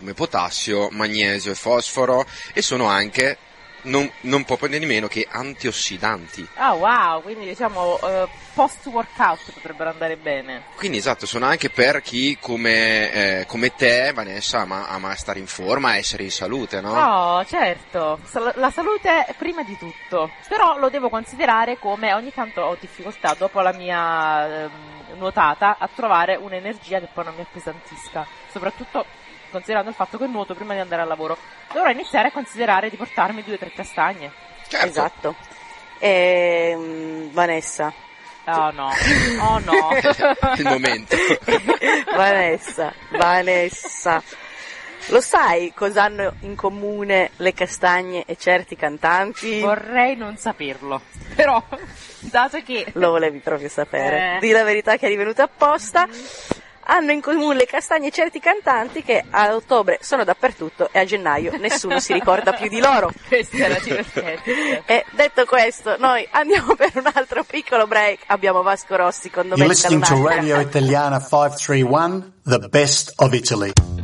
come potassio, magnesio e fosforo, e sono anche non proprio di meno che antiossidanti. Ah wow, quindi diciamo post workout potrebbero andare bene. Quindi esatto, sono anche per chi come te, Vanessa, ama stare in forma, essere in salute, no? Oh, certo, la salute è prima di tutto, però lo devo considerare come ogni tanto ho difficoltà dopo la mia nuotata a trovare un'energia che poi non mi appesantisca, soprattutto considerando il fatto che nuoto prima di andare al lavoro. Dovrò iniziare a considerare di portarmi 2 o 3 castagne. Certo. Esatto. Vanessa. Oh no, oh no. Il momento. Vanessa. Lo sai cosa hanno in comune le castagne e certi cantanti? Vorrei non saperlo, però dato che... Lo volevi proprio sapere. Di la verità che è rivenuta apposta. Hanno in comune le castagne e certi cantanti che a ottobre sono dappertutto e a gennaio nessuno si ricorda più di loro. Questa era divertente. E detto questo, noi andiamo per un altro piccolo break. Abbiamo Vasco Rossi con Domenica You're listening to Lunatica. Radio Italiana 531, the best of Italy.